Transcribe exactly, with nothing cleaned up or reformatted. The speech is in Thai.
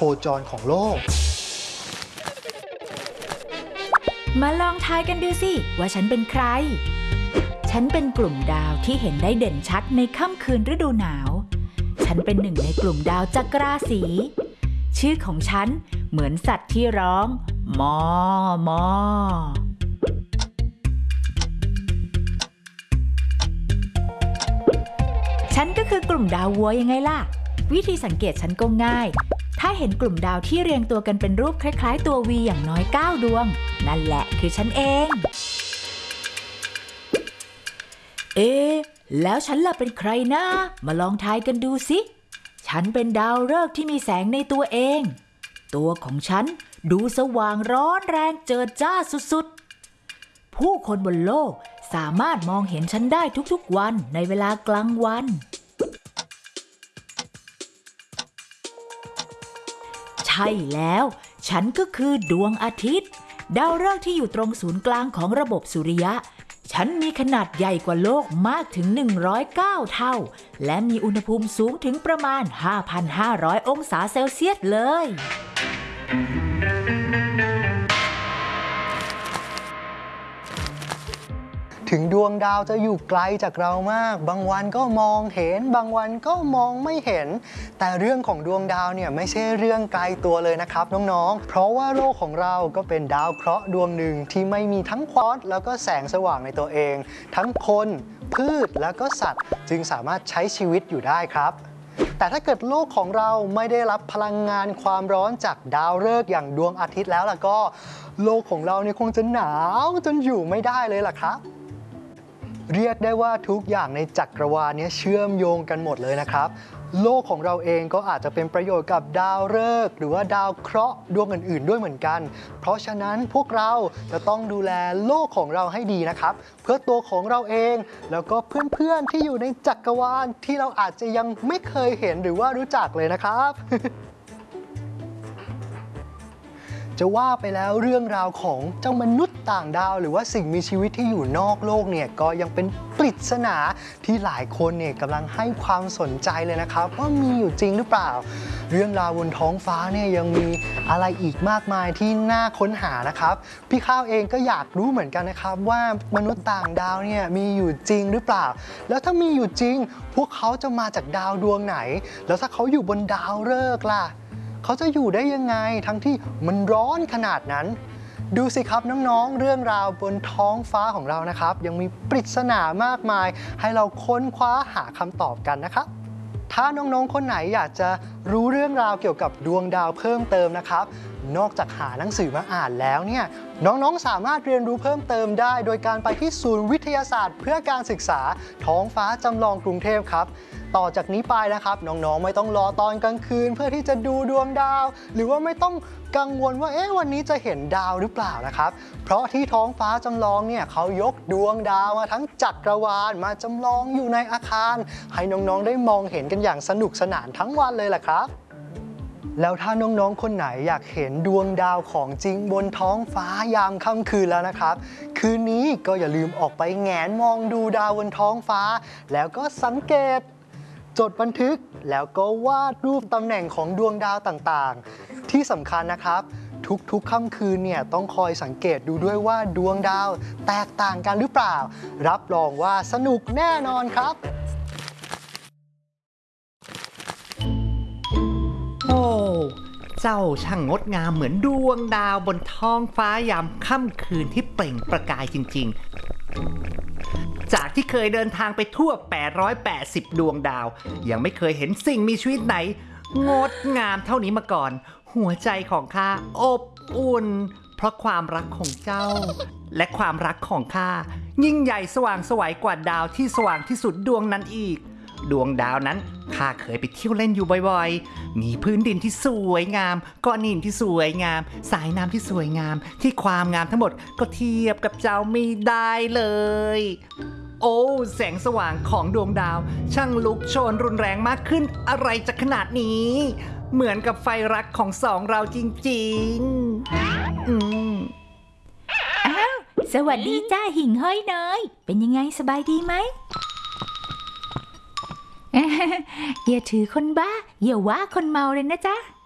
จรของโลกมาลองทายกันดูสิว่าฉันเป็นใครฉันเป็นกลุ่มดาวที่เห็นได้เด่นชัดในค่ำคืนฤดูหนาวฉันเป็นหนึ่งในกลุ่มดาวจักราศีชื่อของฉันเหมือนสัตว์ที่ร้องมอมอฉันก็คือกลุ่มดาววัวยังไงล่ะวิธีสังเกตฉันก็ง่ายถ้าเห็นกลุ่มดาวที่เรียงตัวกันเป็นรูปคล้ายๆตัววีอย่างน้อยเก้าดวงนั่นแหละคือฉันเองเอ๊ะแล้วฉันล่ะเป็นใครนะมาลองทายกันดูสิฉันเป็นดาวฤกษ์ที่มีแสงในตัวเองตัวของฉันดูสว่างร้อนแรงเจิดจ้าสุดๆผู้คนบนโลกสามารถมองเห็นฉันได้ทุกๆวันในเวลากลางวันใช่แล้วฉันก็คือดวงอาทิตย์ดาวฤกษ์ที่อยู่ตรงศูนย์กลางของระบบสุริยะฉันมีขนาดใหญ่กว่าโลกมากถึงหนึ่งร้อยเก้าเท่าและมีอุณหภูมิสูงถึงประมาณ ห้าพันห้าร้อย องศาเซลเซียสเลยถึงดวงดาวจะอยู่ไกลจากเรามากบางวันก็มองเห็นบางวันก็มองไม่เห็นแต่เรื่องของดวงดาวเนี่ยไม่ใช่เรื่องไกลตัวเลยนะครับน้องๆเพราะว่าโลกของเราก็เป็นดาวเคราะห์ดวงหนึ่งที่ไม่มีทั้งความร้อนแล้วก็แสงสว่างในตัวเองทั้งคนพืชแล้วก็สัตว์จึงสามารถใช้ชีวิตอยู่ได้ครับแต่ถ้าเกิดโลกของเราไม่ได้รับพลังงานความร้อนจากดาวฤกษ์อย่างดวงอาทิตย์แล้วล่ะก็โลกของเราเนี่ยคงจะหนาวจนอยู่ไม่ได้เลยล่ะครับเรียกได้ว่าทุกอย่างในจักรวาลนี้เชื่อมโยงกันหมดเลยนะครับโลกของเราเองก็อาจจะเป็นประโยชน์กับดาวฤกษ์หรือว่าดาวเคราะห์ดวงอื่นๆด้วยเหมือนกันเพราะฉะนั้นพวกเราจะต้องดูแลโลกของเราให้ดีนะครับเพื่อตัวของเราเองแล้วก็เพื่อนๆที่อยู่ในจักรวาลที่เราอาจจะยังไม่เคยเห็นหรือว่ารู้จักเลยนะครับ จะว่าไปแล้วเรื่องราวของเจ้ามนุษย์ต่างดาวหรือว่าสิ่งมีชีวิตที่อยู่นอกโลกเนี่ยก็ยังเป็นปริศนาที่หลายคนเนี่ยกำลังให้ความสนใจเลยนะครับว่ามีอยู่จริงหรือเปล่าเรื่องราวบนท้องฟ้าเนี่ยยังมีอะไรอีกมากมายที่น่าค้นหานะครับพี่ข้าวเองก็อยากรู้เหมือนกันนะครับว่ามนุษย์ต่างดาวเนี่ยมีอยู่จริงหรือเปล่าแล้วถ้ามีอยู่จริงพวกเขาจะมาจากดาวดวงไหนแล้วถ้าเขาอยู่บนดาวฤกษ์ล่ะเขาจะอยู่ได้ยังไงทั้งที่มันร้อนขนาดนั้นดูสิครับน้องๆเรื่องราวบนท้องฟ้าของเรานะครับยังมีปริศนามากมายให้เราค้นคว้าหาคำตอบกันนะครับถ้าน้องๆคนไหนอยากจะรู้เรื่องราวเกี่ยวกับดวงดาวเพิ่มเติมนะครับนอกจากหาหนังสือมาอ่านแล้วเนี่ยน้องๆสามารถเรียนรู้เพิ่มเติมได้โดยการไปที่ศูนย์วิทยาศาสตร์เพื่อการศึกษาท้องฟ้าจำลองกรุงเทพครับต่อจากนี้ไปนะครับน้องๆไม่ต้องรอตอนกลางคืนเพื่อที่จะดูดวงดาวหรือว่าไม่ต้องกังวลว่าเอ๊ะวันนี้จะเห็นดาวหรือเปล่านะครับเพราะที่ท้องฟ้าจำลองเนี่ยเขายกดวงดาวมาทั้งจักรวาลมาจำลองอยู่ในอาคารให้น้องๆได้มองเห็นกันอย่างสนุกสนานทั้งวันเลยแหละครับแล้วถ้าน้องๆคนไหนอยากเห็นดวงดาวของจริงบนท้องฟ้ายามค่ำคืนแล้วนะครับคืนนี้ก็อย่าลืมออกไปแงนมองดูดาวบนท้องฟ้าแล้วก็สังเกตจดบันทึกแล้วก็วาดรูปตำแหน่งของดวงดาวต่างๆที่สำคัญนะครับทุกๆค่ำคืนเนี่ยต้องคอยสังเกตดูด้วยว่าดวงดาวแตกต่างกันหรือเปล่ารับรองว่าสนุกแน่นอนครับโอ้เจ้าช่างงดงามเหมือนดวงดาวบนท้องฟ้ายามค่ำคืนที่เปล่งประกายจริงๆจากที่เคยเดินทางไปทั่วแปดร้อยแปดสิบดวงดาวยังไม่เคยเห็นสิ่งมีชีวิตไหนงดงามเท่านี้มาก่อนหัวใจของข้าอบอุ่นเพราะความรักของเจ้าและความรักของข้ายิ่งใหญ่สว่างไสวกว่าดาวที่สว่างที่สุดดวงนั้นอีกดวงดาวนั้นข้าเคยไปเที่ยวเล่นอยู่บ่อยๆมีพื้นดินที่สวยงามก้อนหินที่สวยงามสายน้ำที่สวยงามที่ความงามทั้งหมดก็เทียบกับเจ้าไม่ได้เลยโอ้แสงสว่างของดวงดาวช่างลุกโชนรุนแรงมากขึ้นอะไรจะขนาดนี้เหมือนกับไฟรักของสองเราจริงๆอืมอ้าวสวัสดีจ้าหิ่งห้อยน้อยเป็นยังไงสบายดีไหมอย่าถือคนบ้าอย่าว่าคนเมาเลยนะจ๊ะ